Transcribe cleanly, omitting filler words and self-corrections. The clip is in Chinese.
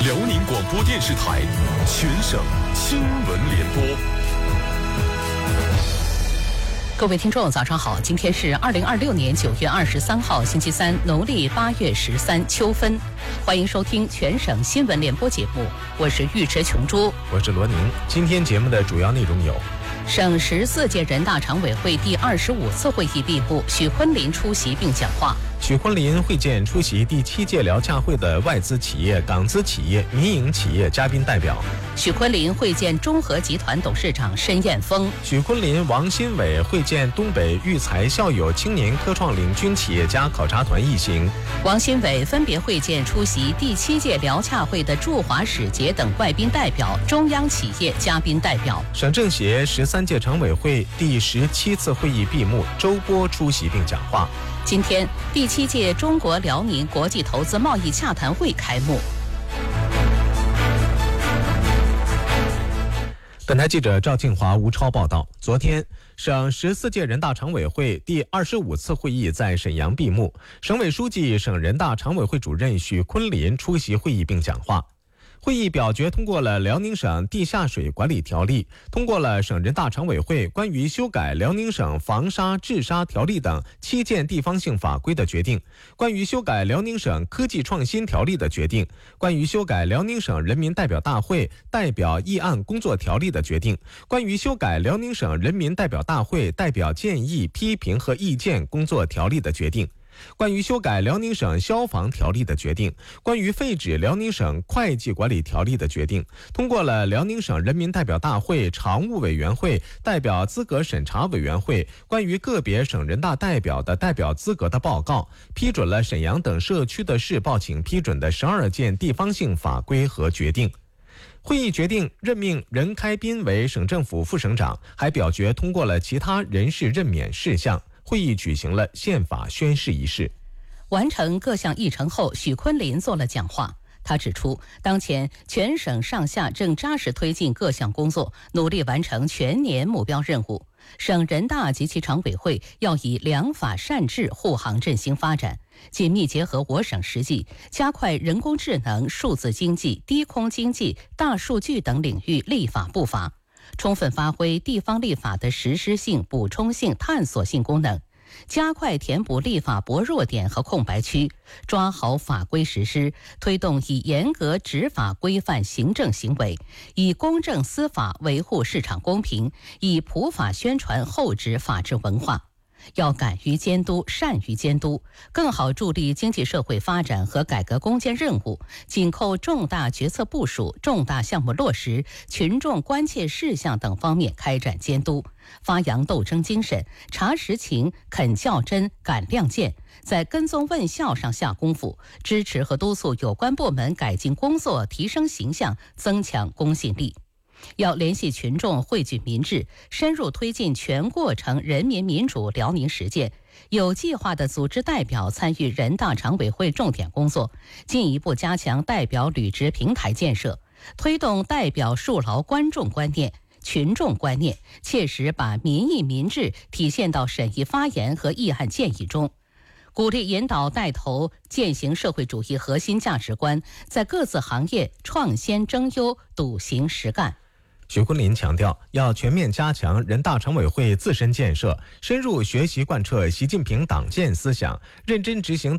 辽宁广播电视台全省新闻联播。 各位听众早上好，今天是2026年9月23号星期三，农历8月13秋分。欢迎收听全省新闻联播节目，我是尉迟琼珠， 我是罗宁。今天节目的主要内容有： 省14届人大常委会第25次会议闭幕，许昆林出席并讲话。 许昆林会见出席第7届辽洽会的外资企业、港资企业、民营企业嘉宾代表。 许昆林会见中核集团董事长申彦峰。 许昆林、王新伟会见东北育才校友青年科创领军企业家考察团一行。 王新伟分别会见出席第7届辽洽会的驻华使节等外宾代表、中央企业嘉宾代表。 省政协13届常委会第17次会议闭幕，周波出席并讲话。 今天，第7届中国辽宁国际投资贸易洽谈会开幕。 本台记者赵庆华、吴超报道，昨天，省14届人大常委会第25次会议在沈阳闭幕，省委书记、省人大常委会主任许昆林出席会议并讲话。会议表决通过了辽宁省地下水管理条例，通过了省人大常委会关于修改辽宁省防沙治沙条例等7件地方性法规的决定，关于修改辽宁省科技创新条例的决定，关于修改辽宁省人民代表大会代表议案工作条例的决定，关于修改辽宁省人民代表大会代表建议、批评和意见工作条例的决定，关于修改辽宁省消防条例的决定，关于废止辽宁省会计管理条例的决定，通过了辽宁省人民代表大会常务委员会代表资格审查委员会关于个别省人大代表的代表资格的报告，批准了沈阳等社区的市报请批准的12件地方性法规和决定。会议决定任命任开斌为省政府副省长，还表决通过了其他人事任免事项。会议举行了宪法宣誓仪式。 完成各项议程后，许昆林做了讲话。他指出，当前全省上下正扎实推进各项工作，努力完成全年目标任务。省人大及其常委会要以良法善治护航振兴发展，紧密结合我省实际，加快人工智能、数字经济、低空经济、大数据等领域立法步伐，充分发挥地方立法的实施性、补充性、探索性功能，加快填补立法薄弱点和空白区，抓好法规实施，推动以严格执法规范行政行为，以公正司法维护市场公平，以普法宣传厚植法治文化。要敢于监督、善于监督，更好助力经济社会发展和改革攻坚任务，紧扣重大决策部署、重大项目落实、群众关切事项等方面开展监督，发扬斗争精神，查实情、肯较真、敢亮剑，在跟踪问效上下功夫，支持和督促有关部门改进工作，提升形象，增强公信力。要联系群众，汇聚民智，深入推进全过程人民民主辽宁实践，有计划地组织代表参与人大常委会重点工作，进一步加强代表履职平台建设，推动代表树牢观众观念、群众观念，切实把民意民智体现到审议发言和议案建议中，鼓励引导带头践行社会主义核心价值观，在各自行业创先争优，笃行实干。 许昆林强调，要全面加强人大常委会自身建设，深入学习贯彻习近平党建思想，认真执行